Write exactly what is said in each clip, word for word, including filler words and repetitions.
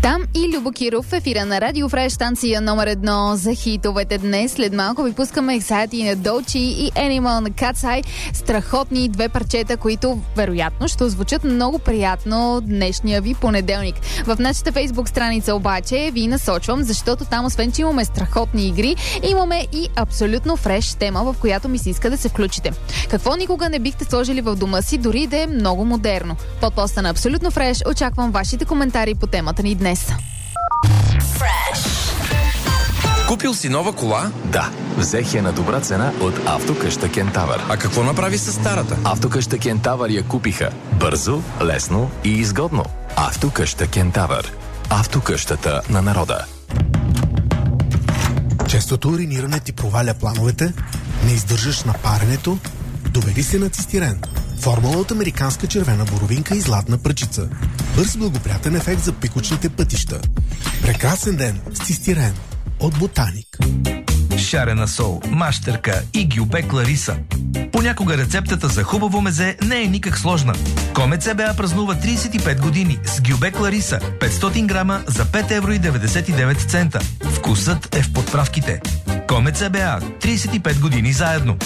Там и Любо Киров в ефира на Радио Фреш, станция номер едно за хитовете днес. След малко ви пускаме Excited на Dolce и Animal на Cat's Eye. Страхотни две парчета, които вероятно ще звучат много приятно днешния ви понеделник. В нашата Фейсбук страница обаче ви насочвам, защото там освен, че имаме страхотни игри, имаме и абсолютно фреш тема, в която ми се иска да се включите. Какво никога не бихте сложили в дома си, дори да е много модерно? Под поста на Абсолютно фреш очаквам вашите коментари по темата ни днес. Fresh. Купил си нова кола? Да, взех я на добра цена от Автокъща Кентавър. А какво направи с старата? Автокъща Кентавър я купиха. Бързо, лесно и изгодно. Автокъща Кентавър. Автокъщата на народа. Честото уриниране ти проваля плановете? Не издържаш на паренето? Довери се на цистирен. Формула от американска червена боровинка и златна пръчица. Бърз благоприятен ефект за пикочните пътища. Прекрасен ден с цистирен от Ботаник. Шарена сол, мащерка и гюбек Лариса. Понякога рецептата за хубаво мезе не е никак сложна. Комет ЦБА празнува тридесет и пет години с гюбек Лариса, петстотин грама за пет евро и деветдесет и девет цента. Вкусът е в подправките. Комет ЦБА, тридесет и пет години заедно.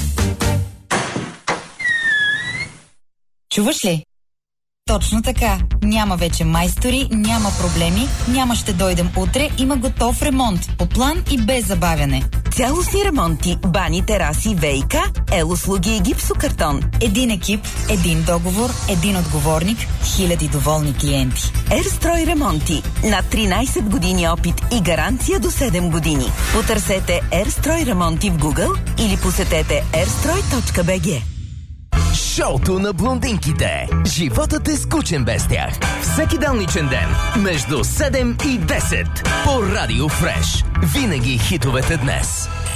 Чуваш ли? Точно така. Няма вече майстори, няма проблеми, няма ще дойдем утре, има готов ремонт по план и без забавяне. Цялостни ремонти, бани, тераси, ВиК, Ел-услуги и гипсокартон. Един екип, един договор, един отговорник, хиляди доволни клиенти. Ерстрой ремонти. Над тринайсет години опит и гаранция до седем години. Потърсете Ерстрой ремонти в Google или посетете ерстрой точка би джи. Шоуто на блондинките. Животът е скучен без тях. Всеки делничен ден между седем и десет по Радио Фреш. Винаги хитовете днес.